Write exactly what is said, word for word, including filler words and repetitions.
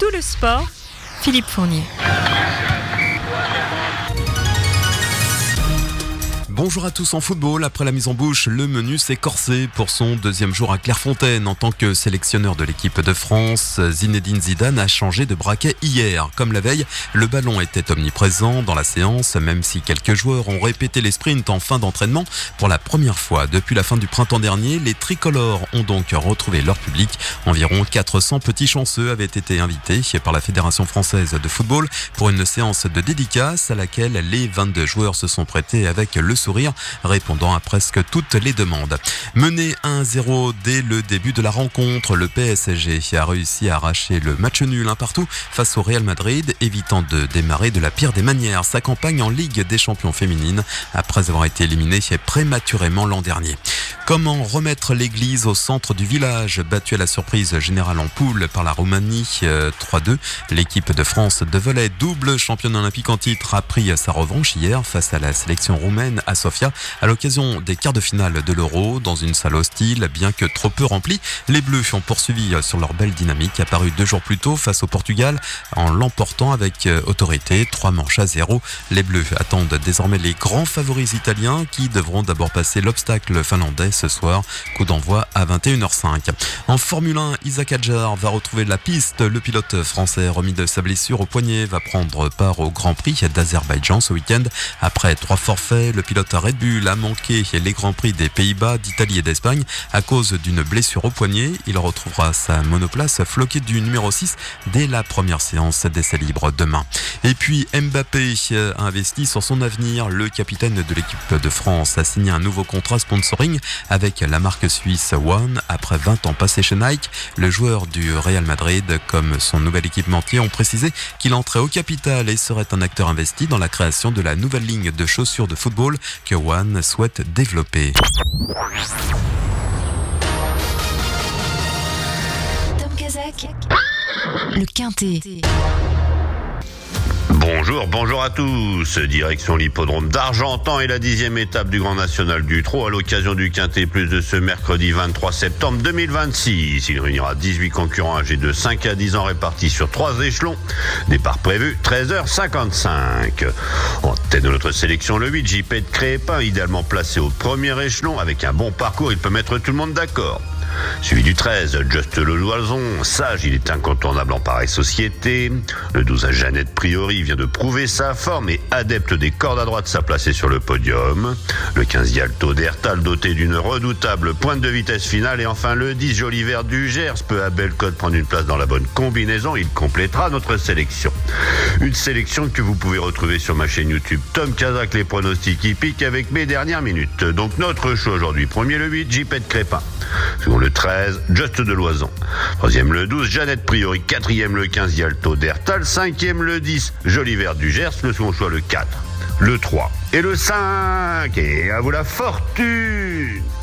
tout le sport, Philippe Fournier. Bonjour à tous. En football, après la mise en bouche, le menu s'est corsé pour son deuxième jour à Clairefontaine. En tant que sélectionneur de l'équipe de France, Zinedine Zidane a changé de braquet hier. Comme la veille, le ballon était omniprésent dans la séance, même si quelques joueurs ont répété les sprints en fin d'entraînement. Pour la première fois depuis la fin du printemps dernier, les tricolores ont donc retrouvé leur public. Environ quatre cents petits chanceux avaient été invités par la Fédération française de football pour une séance de dédicace à laquelle les vingt-deux joueurs se sont prêtés avec le sourire, répondant à presque toutes les demandes. Mené un zéro dès le début de la rencontre, le P S G a réussi à arracher le match nul un partout face au Real Madrid, évitant de démarrer de la pire des manières sa campagne en Ligue des Champions féminines après avoir été éliminée prématurément l'an dernier. Comment remettre l'église au centre du village? Battue à la surprise générale en poule par la Roumanie euh, trois deux, l'équipe de France de volley, double championne olympique en titre, a pris sa revanche hier face à la sélection roumaine à Sofia à l'occasion des quarts de finale de l'Euro. Dans une salle hostile, bien que trop peu remplie, les Bleus ont poursuivi sur leur belle dynamique apparue deux jours plus tôt face au Portugal en l'emportant avec autorité, trois manches à zéro. Les Bleus attendent désormais les grands favoris italiens qui devront d'abord passer l'obstacle finlandais ce soir. Coup d'envoi à vingt et une heures cinq. En Formule un, Isaac Hadjar va retrouver la piste. Le pilote français remis de sa blessure au poignet va prendre part au Grand Prix d'Azerbaïdjan ce week-end. Après trois forfaits, le pilote Red Bull a manqué les Grands Prix des Pays-Bas, d'Italie et d'Espagne à cause d'une blessure au poignet. Il retrouvera sa monoplace floquée du numéro six dès la première séance d'essais libres demain. Et puis Mbappé a investi sur son avenir. Le capitaine de l'équipe de France a signé un nouveau contrat sponsoring avec la marque suisse One. Après vingt ans passés chez Nike, le joueur du Real Madrid comme son nouvel équipementier ont précisé qu'il entrait au capital et serait un acteur investi dans la création de la nouvelle ligne de chaussures de football que One souhaite développer. Tom Kazak, le Quintet. Bonjour, bonjour à tous. Direction l'hippodrome d'Argentan et la dixième étape du Grand National du Trot à l'occasion du Quintet Plus de ce mercredi vingt-trois septembre deux mille vingt-six. Il réunira dix-huit concurrents âgés de cinq à dix ans répartis sur trois échelons. Départ prévu treize heures cinquante-cinq. En tête de notre sélection, le huit, J P de Crépin, idéalement placé au premier échelon. Avec un bon parcours, il peut mettre tout le monde d'accord. Suivi du treize, Just le Loison. Sage, il est incontournable en pareille société. Le douze, Jeannette Priori, vient de prouver sa forme et adepte des cordes à droite, sa placée sur le podium. Le quinze, Yalto d'Ertal, doté d'une redoutable pointe de vitesse finale. Et enfin le dix, Joli Vert du Gers, peut à Bellecote prendre une place dans la bonne combinaison. Il complétera notre sélection. Une sélection que vous pouvez retrouver sur ma chaîne YouTube Tom Kazak, les pronostics hippiques avec mes dernières minutes. Donc notre choix aujourd'hui, premier le huit, J P de Crépin. Second le treize, Just de Loison. Troisième le douze, Jeannette Priori. Quatrième le quinze, Yalto d'Ertal. Cinquième le dix, Joli Vert du Gers. Le second choix le quatre, le trois et le cinq. Et à vous la fortune!